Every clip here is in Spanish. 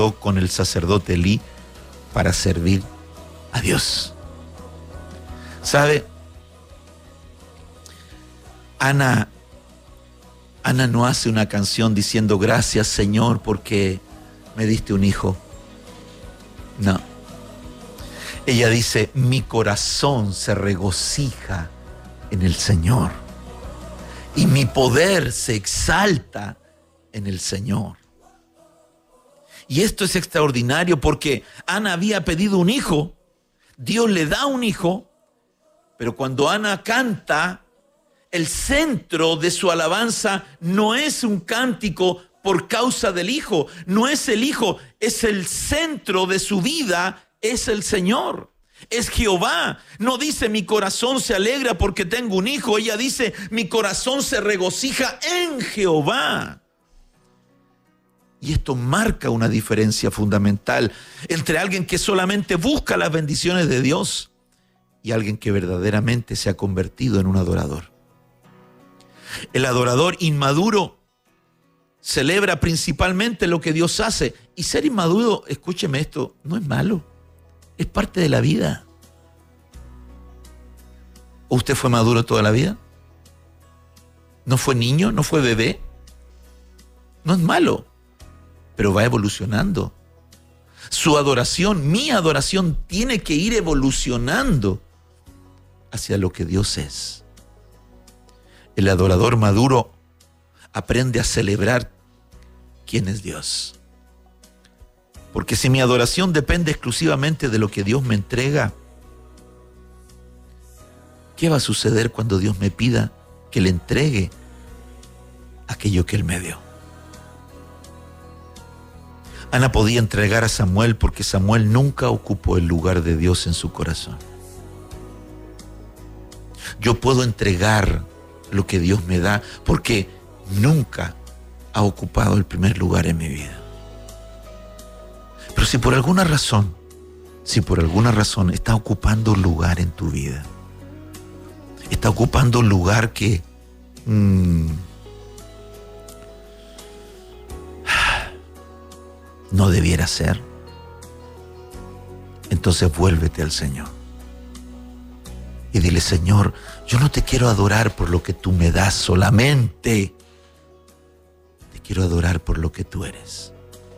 con el sacerdote Elí para servir a Dios. ¿Sabe? Ana no hace una canción diciendo gracias Señor porque me diste un hijo. No. Ella dice, mi corazón se regocija en el Señor y mi poder se exalta en el Señor. Y esto es extraordinario porque Ana había pedido un hijo, Dios le da un hijo, pero cuando Ana canta, el centro de su alabanza no es un cántico por causa del hijo, no es el hijo, es el centro de su vida, es el Señor, es Jehová. No dice mi corazón se alegra porque tengo un hijo, ella dice mi corazón se regocija en Jehová. Y esto marca una diferencia fundamental entre alguien que solamente busca las bendiciones de Dios y alguien que verdaderamente se ha convertido en un adorador. El adorador inmaduro celebra principalmente lo que Dios hace. Y ser inmaduro, escúcheme esto, no es malo, es parte de la vida. ¿O usted fue maduro toda la vida? ¿No fue niño? ¿No fue bebé? No es malo, pero va evolucionando. Su adoración, mi adoración, tiene que ir evolucionando hacia lo que Dios es. El adorador maduro aprende a celebrar quién es Dios. Porque si mi adoración depende exclusivamente de lo que Dios me entrega, ¿qué va a suceder cuando Dios me pida que le entregue aquello que Él me dio? Ana podía entregar a Samuel porque Samuel nunca ocupó el lugar de Dios en su corazón. Yo puedo entregar lo que Dios me da porque nunca ha ocupado el primer lugar en mi vida. Pero si por alguna razón está ocupando un lugar en tu vida, está ocupando un lugar que no debiera ser, entonces vuélvete al Señor y dile: Señor, yo no te quiero adorar por lo que tú me das solamente, te quiero adorar por lo que tú eres.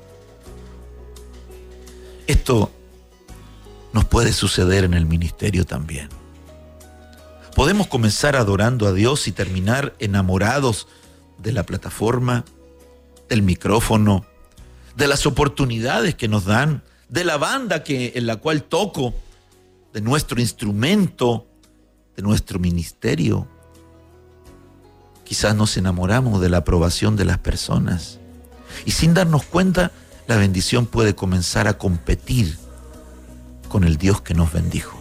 Esto nos puede suceder en el ministerio también. Podemos comenzar adorando a Dios y terminar enamorados de la plataforma, del micrófono, de las oportunidades que nos dan, de la banda en la cual toco, de nuestro instrumento, de nuestro ministerio. Quizás nos enamoramos de la aprobación de las personas y sin darnos cuenta, la bendición puede comenzar a competir con el Dios que nos bendijo.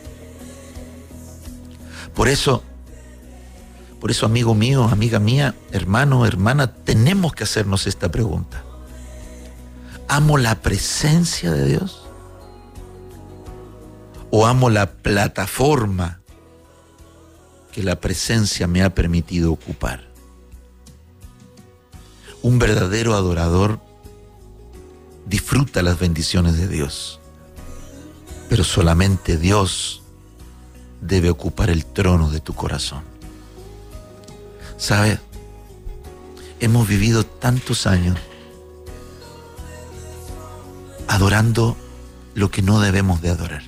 Por eso, amigo mío, amiga mía, hermano, hermana, tenemos que hacernos esta pregunta. ¿Amo la presencia de Dios? ¿O amo la plataforma que la presencia me ha permitido ocupar? Un verdadero adorador disfruta las bendiciones de Dios, pero solamente Dios debe ocupar el trono de tu corazón. ¿Sabes? Hemos vivido tantos años adorando lo que no debemos de adorar,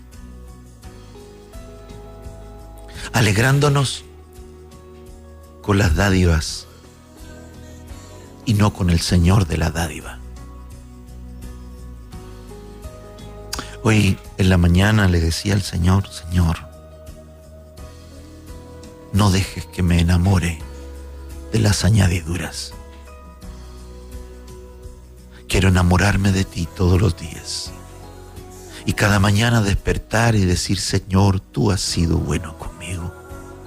alegrándonos con las dádivas y no con el Señor de la dádiva. Hoy en la mañana le decía al Señor: Señor, no dejes que me enamore de las añadiduras. Quiero enamorarme de ti todos los días. Y cada mañana despertar y decir: Señor, tú has sido bueno conmigo.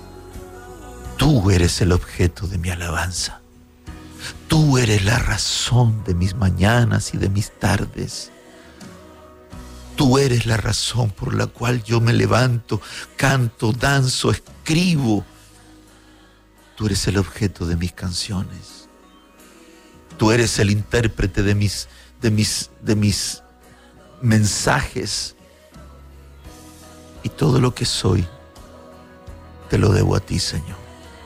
Tú eres el objeto de mi alabanza. Tú eres la razón de mis mañanas y de mis tardes. Tú eres la razón por la cual yo me levanto, canto, danzo, escribo. Tú eres el objeto de mis canciones. Tú eres el intérprete de mis mensajes y todo lo que soy, te lo debo a ti, Señor.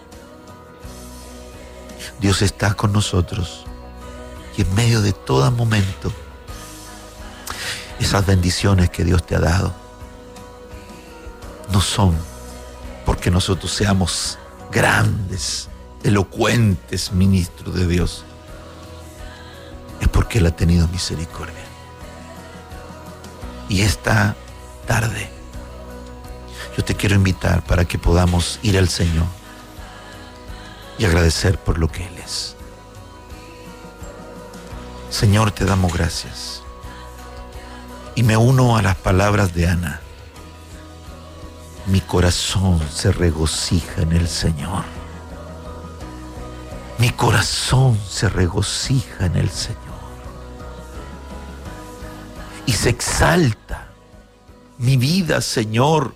Dios está con nosotros y en medio de todo momento, esas bendiciones que Dios te ha dado no son porque nosotros seamos grandes, elocuentes ministros de Dios. Es porque Él ha tenido misericordia. Y esta tarde yo te quiero invitar para que podamos ir al Señor y agradecer por lo que Él es. Señor, te damos gracias. Y me uno a las palabras de Ana. Mi corazón se regocija en el Señor. Mi corazón se regocija en el Señor. Y se exalta mi vida, Señor.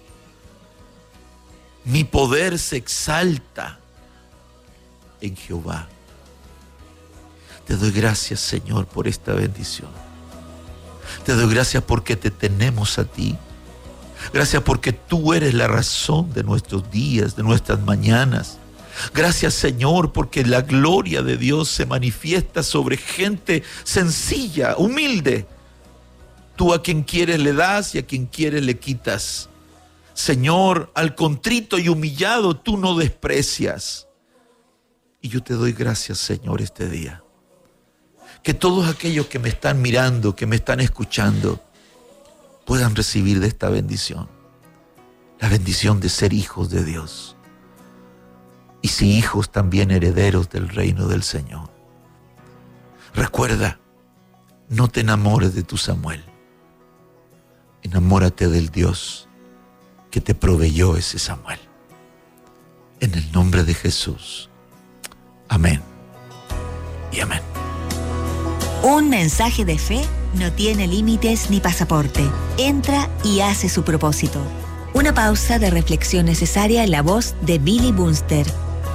Mi poder se exalta en Jehová. Te doy gracias, Señor, por esta bendición. Te doy gracias porque te tenemos a ti. Gracias porque tú eres la razón de nuestros días, de nuestras mañanas. Gracias, Señor, porque la gloria de Dios se manifiesta sobre gente sencilla, humilde. Tú a quien quieres le das y a quien quieres le quitas. Señor, al contrito y humillado tú no desprecias. Y yo te doy gracias, Señor, este día. Que todos aquellos que me están mirando, que me están escuchando, puedan recibir de esta bendición. La bendición de ser hijos de Dios. Y si hijos, también herederos del reino del Señor. Recuerda, no te enamores de tu Samuel. Enamórate del Dios que te proveyó ese Samuel. En el nombre de Jesús. Amén y amén. Un mensaje de fe no tiene límites ni pasaporte. Entra y hace su propósito. Una pausa de reflexión necesaria en la voz de Billy Bunster.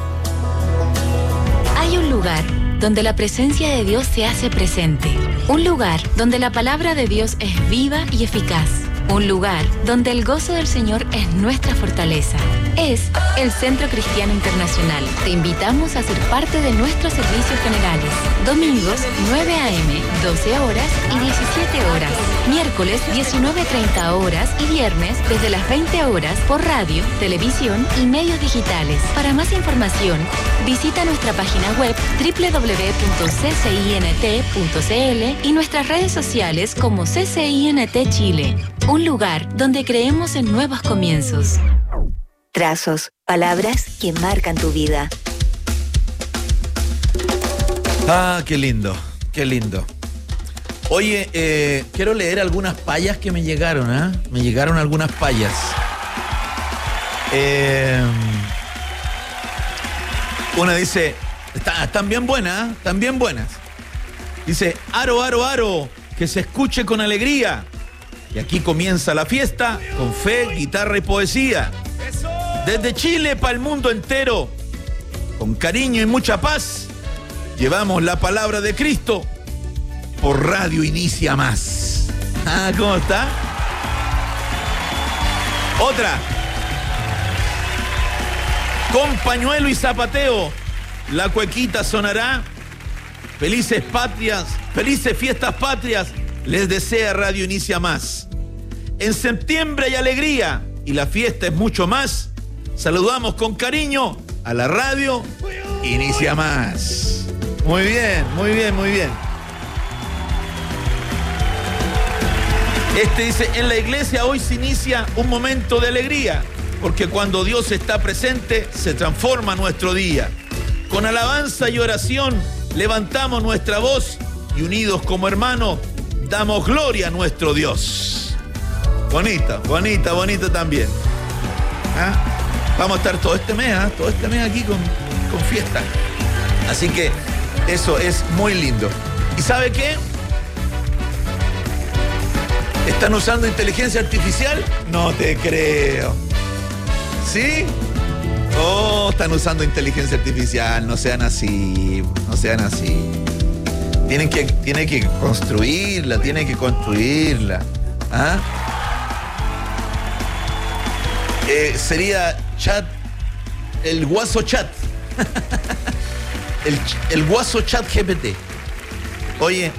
Hay un lugar donde la presencia de Dios se hace presente. Un lugar donde la palabra de Dios es viva y eficaz. Un lugar donde el gozo del Señor es nuestra fortaleza. Es el Centro Cristiano Internacional. Te invitamos a ser parte de nuestros servicios generales. Domingos, 9 a.m., 12 horas y 17 horas. Miércoles, 19:30 horas y viernes, desde las 20 horas, por radio, televisión y medios digitales. Para más información, visita nuestra página web www.ccint.cl y nuestras redes sociales como CCINT Chile. Un lugar donde creemos en nuevos comienzos. Trazos, palabras que marcan tu vida. Ah, qué lindo, qué lindo. Oye, quiero leer algunas payas que me llegaron, ¿eh? Me llegaron algunas payas. Una dice, están bien buenas, están bien buenas. Dice, aro, aro, aro, que se escuche con alegría. Y aquí comienza la fiesta con fe, guitarra y poesía. Desde Chile para el mundo entero, con cariño y mucha paz, llevamos la palabra de Cristo por Radio Inicia Más. Ah, ¿cómo está? Otra. Con pañuelo y zapateo, la cuequita sonará. Felices patrias, felices fiestas patrias, les desea Radio Inicia Más. En septiembre hay alegría y la fiesta es mucho más. Saludamos con cariño a la Radio Inicia Más. Muy bien, muy bien, muy bien. Este dice, en la iglesia hoy se inicia un momento de alegría, porque cuando Dios está presente se transforma nuestro día. Con alabanza y oración levantamos nuestra voz y unidos como hermanos damos gloria a nuestro Dios. Bonita, bonita, bonita también. ¿Ah? Vamos a estar todo este mes aquí con fiesta. Así que eso es muy lindo. ¿Y sabe qué? ¿Están usando inteligencia artificial? No te creo. ¿Sí? Oh, están usando inteligencia artificial. No sean así, no sean así. Tiene que construirla. ¿Ah? Sería chat, el guaso chat. el guaso chat GPT. Oye,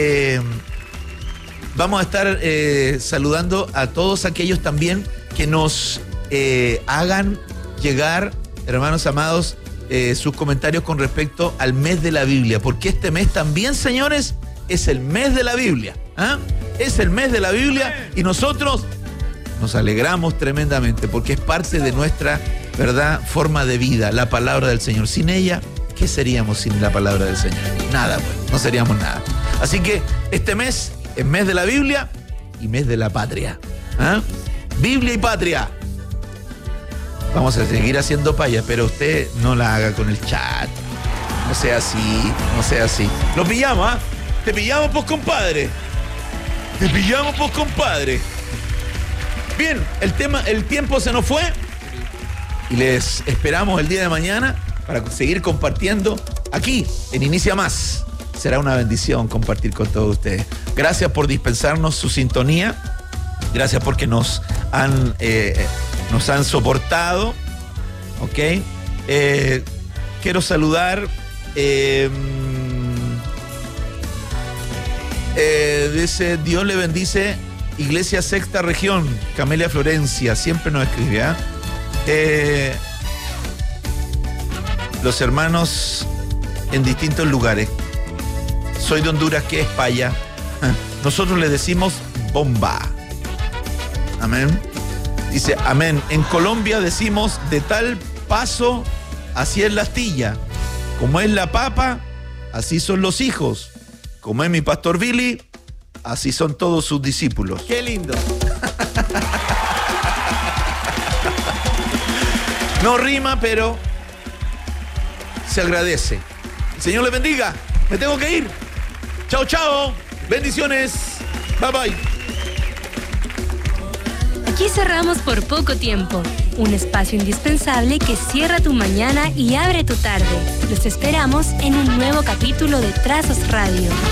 vamos a estar saludando a todos aquellos también que nos hagan llegar, hermanos amados, sus comentarios con respecto al mes de la Biblia, porque este mes también, señores, es el mes de la Biblia. ¿Ah? Es el mes de la Biblia y nosotros nos alegramos tremendamente porque es parte de nuestra, ¿verdad?, forma de vida, la palabra del Señor. Sin ella, ¿qué seríamos sin la palabra del Señor? Nada, pues, no seríamos nada. Así que este mes es mes de la Biblia y mes de la patria. ¿Ah? Biblia y patria. Vamos a seguir haciendo payas, pero usted no la haga con el chat. No sea así. Lo pillamos, ¿ah? Te pillamos, pues, compadre. Bien, el tiempo se nos fue y les esperamos el día de mañana para seguir compartiendo aquí en Inicia Más. Será una bendición compartir con todos ustedes. Gracias por dispensarnos su sintonía. Gracias porque nos han soportado. ¿Ok? Quiero saludar. Dice, Dios le bendice, Iglesia Sexta Región, Camelia Florencia, siempre nos escribe, ¿eh? Los hermanos en distintos lugares. Soy de Honduras, que es paya. Nosotros le decimos bomba. Amén. Dice, amén. En Colombia decimos de tal paso, así es la astilla. Como es la papa, así son los hijos. Como es mi pastor Billy, así son todos sus discípulos. ¡Qué lindo! No rima, pero se agradece. El Señor le bendiga. Me tengo que ir. Chao, chao. Bendiciones. Bye, bye. Aquí cerramos por poco tiempo. Un espacio indispensable que cierra tu mañana y abre tu tarde. Los esperamos en un nuevo capítulo de Trazos Radio.